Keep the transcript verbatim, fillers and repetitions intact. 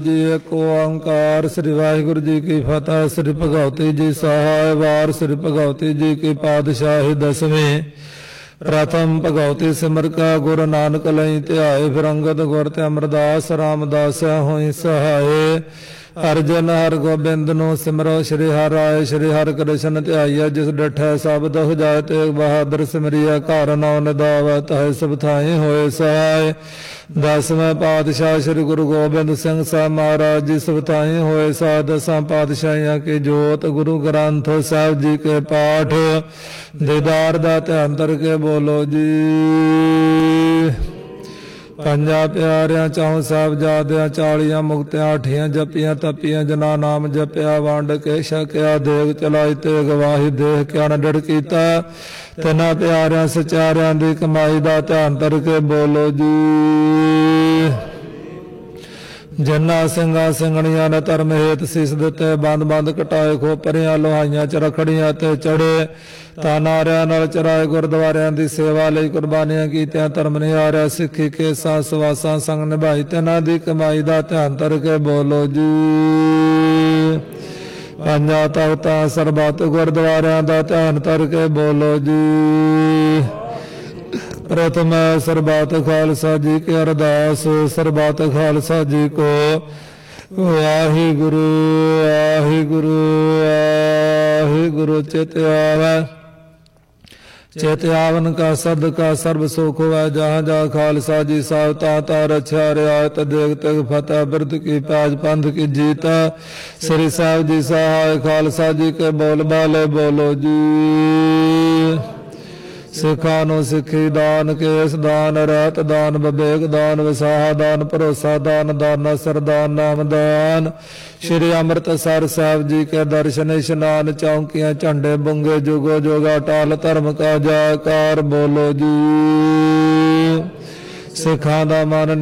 जी एक ओंकार। श्री वाहिगुरु जी की फतेह। श्री भगवती जी सहाय वार। श्री भगवती जी की पातशाही दसवीं। प्रथम भगवती सिमर का गुरु नानक लई ध्याए। फिर अंगद गुर ते अमरदास रामदास होई सहाय। अर्जन हर गोबिंद नो सिमरो श्री हर राय। श्री हर कृष्ण ध्याइया जिस डठै सब दुख जाय। तेग बहादुर सिमरिया घर नौ निदावत है सब थाई होए सहाय। दसवें पातशाह श्री गुरु गोबिंद सिंह साहब महाराज जी सब थाई होए सहाय। दसां पातशाहियां की जोत गुरु ग्रंथ साहब जी के पाठ। दीदार दा ध्यान करके बोलो जी। पंजा प्यारियां चौं साहिबजादियां चालियां मुक्तियां अठियां जपियां तपियां जना नाम जपिया। वंड के छकिया देग चलाई ते गवाही देख क्या न डर कीता। तिना प्यारियां सचारियां दी कमाई दा ध्यान करके बोलो जी। जिन्ना सिंगा सिंगणियां ने धर्म हेत सीस दिते। बंद बंद कटाए खोपरियां लोहाइयां च रखड़ियां ते चढ़े। तानारियां नाल चराए गुरद्वारियां दी सेवा लई कुर्बानियां कीतियां। धर्म निहारिया सिक्खी केसां सवासां संग निभाई। तिन्हां दी कमाई दा ध्यान करके बोलो जी। पंजा तख्तां सरबत गुरद्वारियां दा ध्यान करके बोलो जी। प्रथम सरबत खालसा जी की अरदास। सरबत खालसा जी को वाहिगुरु वाहिगुरु वाहिगुरु। चित आवे चित आवन का सद का सर्व सुख हुआ। जहाँ जहाँ खालसा जी साहब ताता रक्षा रियायत देख तक फतेह बिरद की पैज पंथ की जीत। श्री साहब जी सहाय खालसा जी के बोल बाले बोलो जी। सिखा नु सिखी दान केस दान रहत दान विवेक दान विसाह दान भरोसा दान दाना सरदान नाम दान। श्री अमृतसर साहब जी के दर्शन स्नान चौकियां झंडे बुंगे जुगो जोगा टाल धर्म का जयकार बोलो जी। सिखा दा मन